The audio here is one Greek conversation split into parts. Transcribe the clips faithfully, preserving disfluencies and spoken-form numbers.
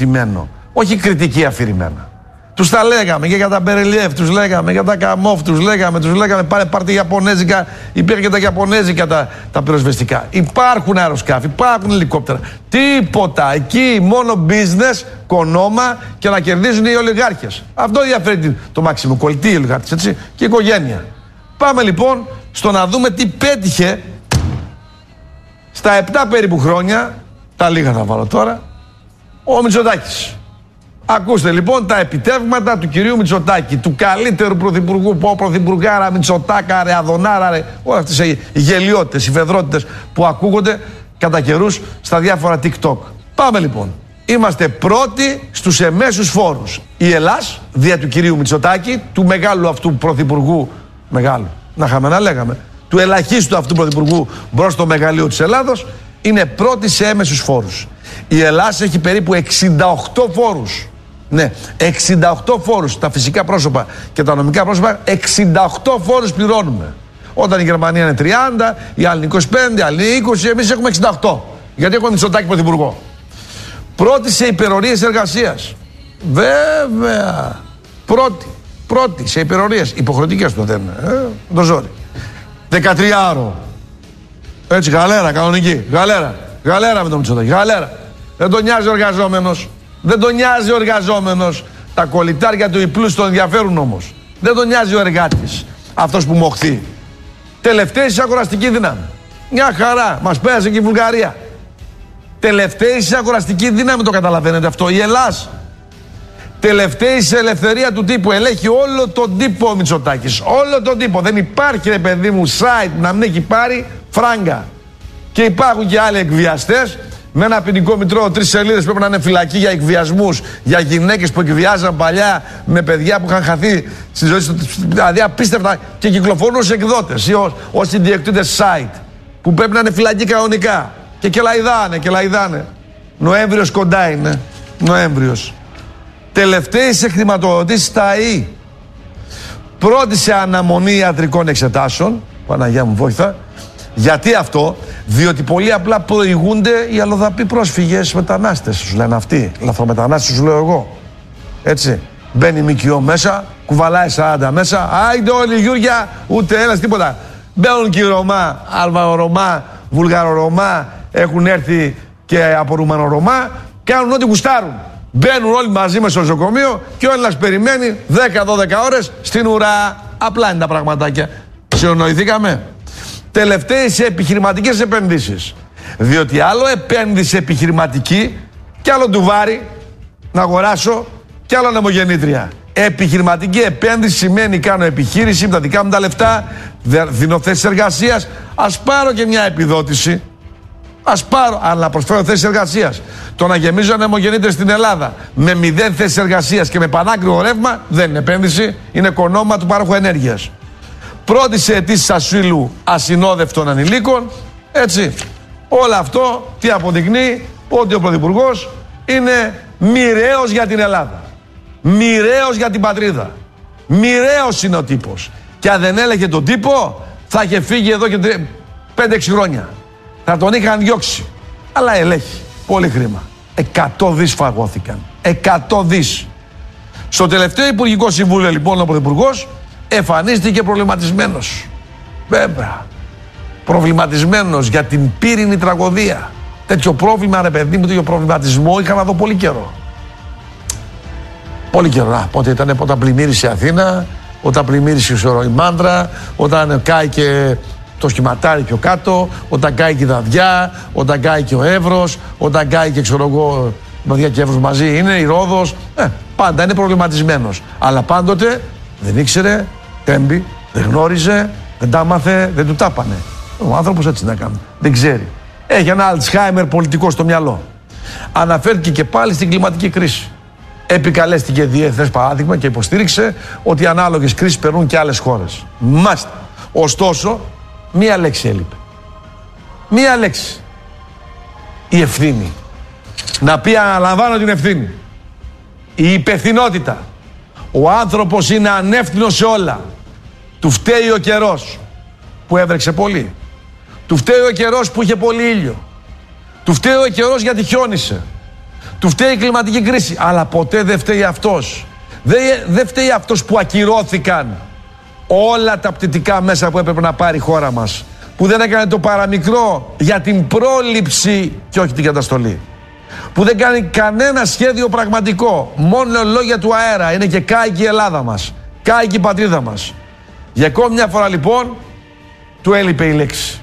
αφηρημένο. Όχι κριτική αφηρημένα. Τους τα λέγαμε και για τα μπερελιέφ, τους λέγαμε για τα καμόφ, τους λέγαμε, τους λέγαμε πάρε πάρτε Ιαπωνέζικα, υπήρχε και τα Ιαπωνέζικα τα, τα πυροσβεστικά. Υπάρχουν αεροσκάφη, υπάρχουν ελικόπτερα. Τίποτα. Εκεί μόνο business, κονόμα και να κερδίζουν οι ολιγάρχες. Αυτό ενδιαφέρει το Μάξιμο. Κολλητοί οι ολιγάρχες, έτσι, και η οικογένεια. Πάμε λοιπόν στο να δούμε τι πέτυχε στα επτά περίπου χρόνια, τα λίγα θα βάλω τώρα, ο Μητσοτάκης. Ακούστε λοιπόν τα επιτεύγματα του κυρίου Μητσοτάκη, του καλύτερου πρωθυπουργού, πω πρωθυπουργάρα, Μητσοτάκα, ρε, Αδωνάρα, ρε, όλες αυτές οι γελιότητες, οι φεδρότητες που ακούγονται κατά καιρούς στα διάφορα TikTok. Πάμε λοιπόν. Είμαστε πρώτοι στους εμέσους φόρους. Η Ελλάς, δια του κυρίου Μητσοτάκη, του μεγάλου αυτού πρωθυπουργού, μεγάλου, να είχαμε να λέγαμε, του ελαχίστου αυτού πρωθυπουργού μπρος στο μεγαλείο της Ελλάδος, είναι πρώτη σε έμεσους φόρους. Η Ελλάς έχει περίπου εξήντα οκτώ φόρους. Ναι, εξήντα οκτώ φόρους, τα φυσικά πρόσωπα και τα νομικά πρόσωπα, εξήντα οκτώ φόρους πληρώνουμε. Όταν η Γερμανία είναι τριάντα, η άλλη είναι είκοσι πέντε, η άλλη είναι είκοσι, εμείς έχουμε εξήντα οκτώ. Γιατί έχουμε Μητσοτάκη πρωθυπουργό. Πρώτη σε υπερορίες εργασίας. Βέβαια. Πρώτη. Πρώτη σε υπερορίες. Υποχρεωτικές το δεν είναι. Ε, το ζόρι. δεκατριάρο. Έτσι, γαλέρα, κανονική. Γαλέρα. Γαλέρα με τον Μητσοτάκη. Γαλέρα. Δεν τον νοιάζει ο εργαζόμενος. Δεν τον νοιάζει ο εργαζόμενος. Τα κολλητάρια του υπλούς τον ενδιαφέρουν όμως. Δεν τον νοιάζει ο εργάτης. Αυτός που μοχθεί. Τελευταία σε αγοραστική δύναμη. Μια χαρά. Μας πέρασε και η Βουλγαρία. Τελευταία σε αγοραστική δύναμη, το καταλαβαίνετε αυτό. Η Ελλάς. Τελευταία σε ελευθερία του τύπου. Ελέγχει όλο τον τύπο ο Μητσοτάκης. Όλο τον τύπο. Δεν υπάρχει, ρε παιδί μου, site να μην έχει πάρει φράγκα. Και υπάρχουν και άλλοι εκβιαστές. Με ένα ποινικό μητρό, τρεις σελίδες πρέπει να είναι φυλακή για εκβιασμούς, για γυναίκες που εκβιάζαν παλιά με παιδιά που είχαν χαθεί στη ζωή του. Δηλαδή απίστευτα και κυκλοφορούν ως εκδότες ή ως, ως ιδιοκτήτες site που πρέπει να είναι φυλακή κανονικά. Και κελαϊδάνε, κελαϊδάνε. Νοέμβριος κοντά είναι. Νοέμβριος. Τελευταίοι σε χρηματοδοτήσεις στα ΑΕΗ. Πρώτη σε αναμονή ιατρικών εξετάσεων. Παναγιά μου βόηθα. Γιατί αυτό? Διότι πολύ απλά προηγούνται οι αλλοδαποί πρόσφυγες μετανάστες. Σου λένε αυτοί. Λαθρομετανάστες σου λέω εγώ. Έτσι. Μπαίνει η ΜΚΟ μέσα, κουβαλάει σαράντα μέσα. Άιντε όλοι Γιούρια, ούτε ένας τίποτα. Μπαίνουν και οι Ρωμά, Αλβανορωμά, Βουλγαρορωμά, έχουν έρθει και από Ρουμανορωμά, κάνουν ό,τι γουστάρουν. Μπαίνουν όλοι μαζί μέσα στο νοσοκομείο και ο Έλληνας περιμένει δέκα δώδεκα ώρες στην ουρά. Απλά είναι τα πραγματάκια. Συνοηθήκαμε. Τελευταίοι σε επιχειρηματικές επενδύσεις. Διότι άλλο επένδυση επιχειρηματική και άλλο ντουβάρι να αγοράσω και άλλο ανεμογεννήτρια. Επιχειρηματική επένδυση σημαίνει κάνω επιχείρηση με τα δικά μου τα λεφτά, δίνω θέσεις εργασίας, ας πάρω και μια επιδότηση. Ας πάρω, αλλά προσφέρω θέσεις εργασίας. Το να γεμίζω ανεμογεννήτριες στην Ελλάδα με μηδέν θέσεις εργασίας και με πανάκριβο ρεύμα δεν είναι επένδυση, είναι κονόμα του πάροχου ενέργειας. Πρώτη σε αιτήσεις ασύλου ασυνόδευτων ανηλίκων. Έτσι. Όλο αυτό τι αποδεικνύει? Ότι ο Πρωθυπουργός είναι μοιραίος για την Ελλάδα. Μοιραίος για την πατρίδα. Μοιραίος είναι ο τύπος. Και αν δεν έλεγε τον τύπο, θα είχε φύγει εδώ και πέντε έξι χρόνια. Θα τον είχαν διώξει. Αλλά ελέγχει. Πολύ χρήμα. Εκατό δις φαγώθηκαν. Εκατό δις. Στο τελευταίο Υπουργικό Συμβούλιο λοιπόν ο Πρωθυπουργός εμφανίστηκε προβληματισμένος. Βέβαια. Προβληματισμένος για την πύρινη τραγωδία. Τέτοιο πρόβλημα, ρε παιδί μου, τέτοιο προβληματισμό είχα να δω πολύ καιρό. Πολύ καιρό. Α, πότε ήταν, όταν πλημμύρισε η Αθήνα, όταν πλημμύρισε η Μάντρα, όταν κάει και το σχηματάρι πιο κάτω, όταν κάει και η Δαδιά, όταν κάει και ο Εύρος, όταν κάει και ξέρω εγώ, Δαδιά και Εύρος μαζί είναι, η Ρόδος. Ε, πάντα είναι προβληματισμένος. Αλλά πάντοτε δεν ήξερε, τέμπη, δεν γνώριζε, δεν τα μάθε, δεν του τα πάνε. Ο άνθρωπος έτσι να κάνει. Δεν ξέρει. Έχει ένα Αλτσχάιμερ πολιτικό στο μυαλό. Αναφέρθηκε και πάλι στην κλιματική κρίση. Επικαλέστηκε διεθνές παράδειγμα και υποστήριξε ότι οι ανάλογες κρίσεις περνούν και άλλες χώρες. Μάλιστα. Ωστόσο, μία λέξη έλειπε. Μία λέξη. Η ευθύνη. Να πει αναλαμβάνω την ευθύνη. Η υπευθυνότητα. Ο άνθρωπος είναι ανεύθυνος σε όλα. Του φταίει ο καιρός που έβρεξε πολύ. Του φταίει ο καιρός που είχε πολύ ήλιο. Του φταίει ο καιρός γιατί χιόνισε. Του φταίει η κλιματική κρίση. Αλλά ποτέ δεν φταίει αυτός. Δεν, δεν φταίει αυτός που ακυρώθηκαν όλα τα πτυτικά μέσα που έπρεπε να πάρει η χώρα μας. Που δεν έκανε το παραμικρό για την πρόληψη και όχι την καταστολή. Που δεν κάνει κανένα σχέδιο πραγματικό. Μόνο λόγια του αέρα. Είναι και κάηκε η Ελλάδα μας. Κάηκε η πατρίδα μας. Για ακόμη μια φορά λοιπόν του έλειπε η λέξη.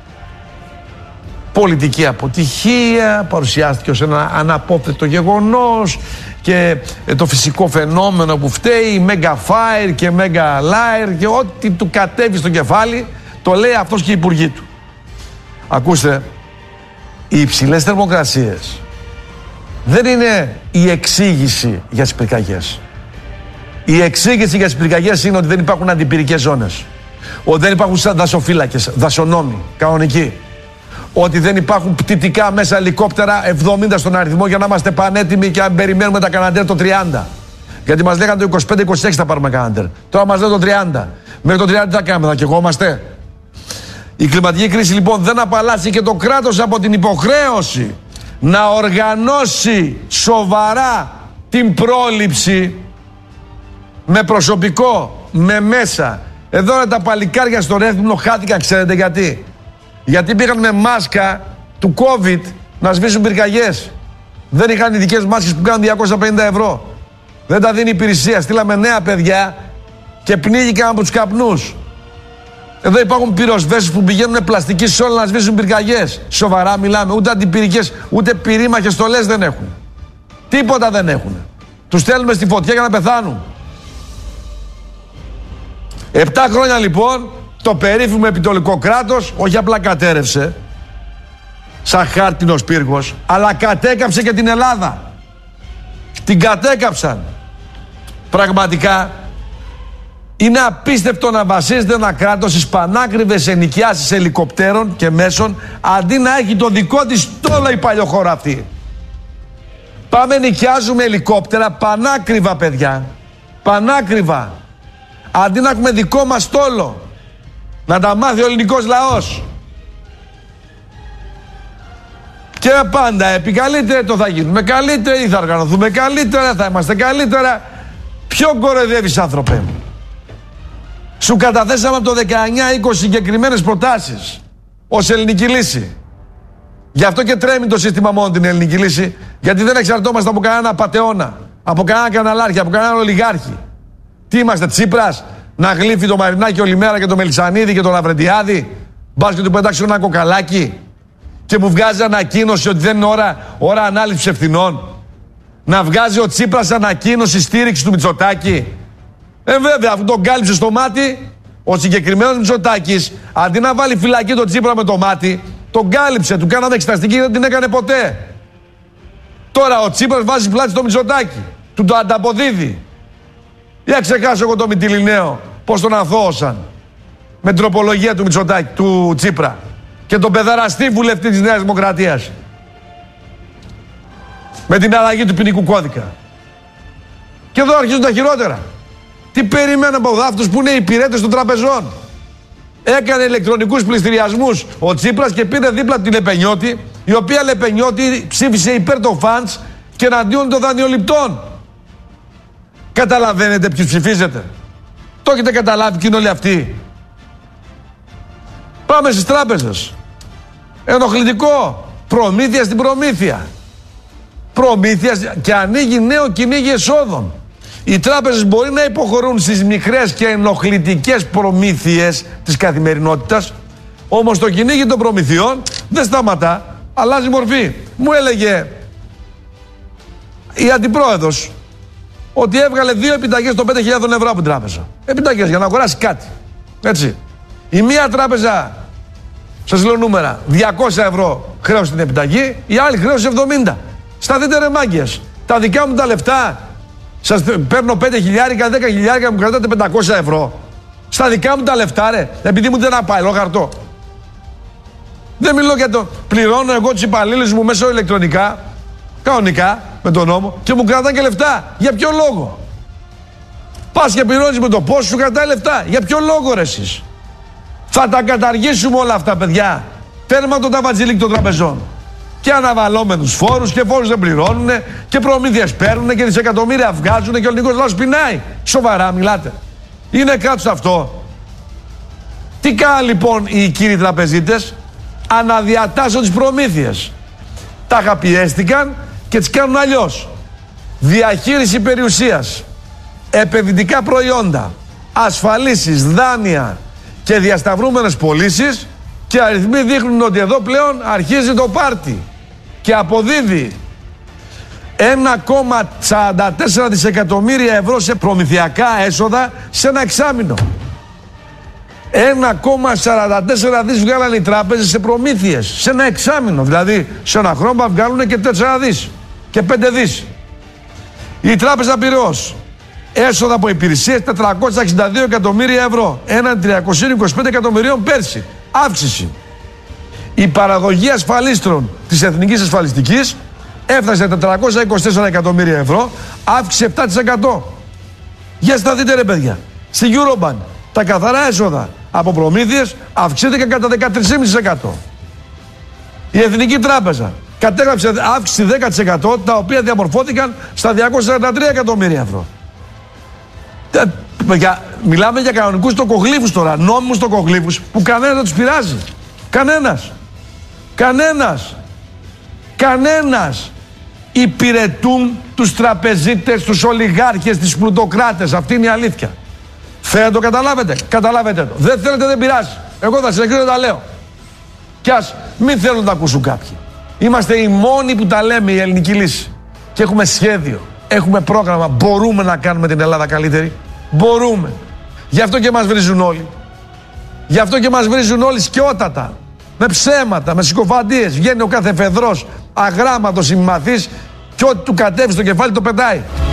Πολιτική αποτυχία, παρουσιάστηκε ως ένα αναπόφευκτο γεγονός και το φυσικό φαινόμενο που φταίει, Mega Fire και Mega Liar και ό,τι του κατέβει στο κεφάλι το λέει αυτός και οι υπουργοί του. Ακούστε, οι υψηλές θερμοκρασίες δεν είναι η εξήγηση για τις πυρκαγιές. Η εξήγηση για τις πυρκαγιές είναι ότι δεν υπάρχουν αντιπυρικές ζώνες. Ότι δεν υπάρχουν δασοφύλακες, δασονόμοι, κανονικοί. Ότι δεν υπάρχουν πτυτικά μέσα ελικόπτερα εβδομήντα στον αριθμό για να είμαστε πανέτοιμοι και αν περιμένουμε τα Καναντέρ το τριάντα. Γιατί μας λέγανε το είκοσι πέντε είκοσι έξι θα πάρουμε Καναντέρ. Τώρα μας λένε το τριάντα. Μέχρι το τριάντα τι θα κάνουμε, θα καιγόμαστε. Η κλιματική κρίση λοιπόν δεν απαλλάσσει και το κράτος από την υποχρέωση να οργανώσει σοβαρά την πρόληψη με προσωπικό, με μέσα. Εδώ είναι τα παλικάρια στο Ρέθυμνο χάθηκαν, ξέρετε γιατί. Γιατί πήγαν με μάσκα του COVID να σβήσουν πυρκαγιές. Δεν είχαν ειδικές μάσκες που κάνουν διακόσια πενήντα ευρώ. Δεν τα δίνει η υπηρεσία. Στείλαμε νέα παιδιά και πνίγηκαν από τους καπνούς. Εδώ υπάρχουν πυροσβέστες που πηγαίνουν πλαστική σόλα να σβήσουν πυρκαγιές. Σοβαρά μιλάμε. Ούτε αντιπυρικές, ούτε πυρήμαχες στολές δεν έχουν. Τίποτα δεν έχουν. Τους στέλνουμε στη φωτιά για να πεθάνουν. Επτά χρόνια λοιπόν το περίφημο επιτολικό κράτος όχι απλά κατέρευσε σαν χάρτινος πύργος, αλλά κατέκαψε και την Ελλάδα. Την κατέκαψαν. Πραγματικά είναι απίστευτο να βασίζεται ένα κράτος στις πανάκριβες ενοικιάσεις ελικοπτέρων και μέσων αντί να έχει το δικό της στόλο η παλιοχώρα αυτή. Πάμε νοικιάζουμε ελικόπτερα πανάκριβα, παιδιά. Πανάκριβα. Αντί να έχουμε δικό μας στόλο. Να τα μάθει ο ελληνικός λαός. Και πάντα επικαλείται το θα γίνουμε καλύτεροι, θα οργανωθούμε καλύτερα, θα είμαστε καλύτερα. Ποιον κοροϊδεύεις, άνθρωπε μου? Σου καταθέσαμε από το δεκαεννιά είκοσι συγκεκριμένες προτάσεις ως ελληνική λύση. Γι' αυτό και τρέμει το σύστημα μόνο την ελληνική λύση, γιατί δεν εξαρτώμαστε από κανένα πατεώνα, από κανένα καναλάρχη, από κανένα ολιγάρχη. Τι είμαστε, Τσίπρας, να γλύφει το Μαρινάκι όλη μέρα και το Μελισσανίδη και το Λαβρεντιάδη, μπας και του πετάξει ένα κοκαλάκι και μου βγάζει ανακοίνωση ότι δεν είναι ώρα, ώρα ανάληψης ευθυνών. Να βγάζει ο Τσίπρας ανακοίνωση στήριξη του Μητσοτάκη. Ε, βέβαια, αφού τον κάλυψε στο μάτι, ο συγκεκριμένος Μητσοτάκης, αντί να βάλει φυλακή τον Τσίπρα με το μάτι, τον κάλυψε, του κάναμε εξεταστική και δεν την έκανε ποτέ. Τώρα ο Τσίπρας βάζει πλάτη στο Μητσοτάκη, του το ανταποδίδει. Για ξεχάσω εγώ το Μυτιληναίο, πώς τον αθώωσαν με την τροπολογία του Μητσοτάκη, του Τσίπρα και τον παιδαραστή βουλευτή της Νέας Δημοκρατίας με την αλλαγή του ποινικού κώδικα. Και εδώ αρχίζουν τα χειρότερα. Τι περιμένουν από αυτούς που είναι οι υπηρέτες των τραπεζών? Έκανε ηλεκτρονικούς πληστηριασμούς ο Τσίπρας και πήρε δίπλα την Λεπενιώτη, η οποία Λεπενιώτη ψήφισε υπέρ των φαντς και εναντίον των δανειοληπτών. Καταλαβαίνετε ποιους ψηφίζετε? Το έχετε καταλάβει και είναι όλοι αυτοί? Πάμε στις τράπεζες. Ενοχλητικό. Προμήθεια στην προμήθεια. Προμήθεια και ανοίγει νέο κυνήγι εσόδων. Οι τράπεζες μπορεί να υποχωρούν στις μικρές και ενοχλητικές προμήθειες της καθημερινότητας, όμως το κυνήγι των προμηθειών δεν σταματά, αλλάζει μορφή. Μου έλεγε η αντιπρόεδρος ότι έβγαλε δύο επιταγές των πέντε χιλιάδες ευρώ από την τράπεζα. Επιταγές για να αγοράσει κάτι. Έτσι. Η μία τράπεζα, σας λέω νούμερα, διακόσια ευρώ χρέωσε την επιταγή, η άλλη χρέωσε εβδομήντα. Σταθείτε ρε μάγκες. Τα δικά μου τα λεφτά, σας παίρνω πέντε χιλιάρικα, δέκα χιλιάρικα, μου κρατάτε πεντακόσια ευρώ. Στα δικά μου τα λεφτά, ρε, επειδή μου δεν απάει, χαρτό. Δεν μιλώ για το. Πληρώνω εγώ τους υπαλλήλους μου μέσω ηλεκτρονικά, κανονικά, με τον νόμο, και μου κρατάνε και λεφτά. Για ποιο λόγο? Πας και πληρώνεις με το πώς σου κρατάει λεφτά. Για ποιο λόγο, ρε, εσείς? Θα τα καταργήσουμε όλα αυτά, παιδιά. Τέρμα το ταβατζιλίκ των τραπεζών. Και αναβαλώμενους φόρους και φόρους δεν πληρώνουν και προμήθειες παίρνουν και δισεκατομμύρια βγάζουν και ο ελληνικός λαός πεινάει. Σοβαρά μιλάτε? Είναι κάτω αυτό? Τι κάνουν λοιπόν οι κύριοι τραπεζίτες? Αναδιατάσσουν τις προμήθειες. Τα πιέστηκαν και τις κάνουν αλλιώς. Διαχείριση περιουσίας, επενδυτικά προϊόντα, ασφαλίσεις, δάνεια και διασταυρούμενες πωλήσεις, και αριθμοί δείχνουν ότι εδώ πλέον αρχίζει το πάρτι και αποδίδει ένα κόμμα σαράντα τέσσερα δισεκατομμύρια ευρώ σε προμηθειακά έσοδα σε ένα εξάμηνο. ένα κόμμα σαράντα τέσσερα δις βγάλανε οι τράπεζες σε προμήθειες σε ένα εξάμηνο. Δηλαδή σε ένα χρόνο βγάλουν και τέσσερα δις και πέντε δις. Η Τράπεζα Πειραιώς, έσοδα από υπηρεσίες τετρακόσια εξήντα δύο εκατομμύρια ευρώ, έναν τριακόσια είκοσι πέντε εκατομμυρίων πέρσι. Αύξηση. Η παραγωγή ασφαλίστρων της Εθνικής Ασφαλιστικής έφτασε τετρακόσια είκοσι τέσσερα εκατομμύρια ευρώ, αύξηση επτά τοις εκατό. Για στα δείτε ρε παιδιά, στη Eurobank τα καθαρά έσοδα από προμήθειες αυξήθηκαν κατά δεκατρία κόμμα πέντε τοις εκατό. Η Εθνική Τράπεζα κατέγραψε αύξηση δέκα τοις εκατό, τα οποία διαμορφώθηκαν στα διακόσια σαράντα τρία εκατομμύρια ευρώ. Για, μιλάμε για κανονικούς τοκογλύφους τώρα, νόμιμους τοκογλύφους που κανένας δεν τους πειράζει. Κανένας. Κανένας. Κανένας. Υπηρετούν τους τραπεζίτες, τους ολιγάρχες, τις πλουτοκράτες. Αυτή είναι η αλήθεια. Θέλετε το καταλάβετε? Καταλάβετε το. Δεν θέλετε, δεν πειράζει. Εγώ θα συνεχίσω να τα λέω. Κι ας μην θέλουν να τα ακούσουν κάποιοι. Είμαστε οι μόνοι που τα λέμε, η ελληνική λύση. Και έχουμε σχέδιο. Έχουμε πρόγραμμα. Μπορούμε να κάνουμε την Ελλάδα καλύτερη. Μπορούμε. Γι' αυτό και μας βρίζουν όλοι. Γι' αυτό και μας βρίζουν όλοι σκιότατα. Με ψέματα, με συκοφαντίες. Βγαίνει ο κάθε φεδρός αγράμματος ημιμαθής και ό,τι του κατέβει στο κεφάλι το πετάει.